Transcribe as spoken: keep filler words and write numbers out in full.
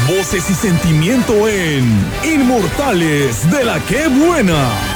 voces y sentimiento en Inmortales de la Qué Buena.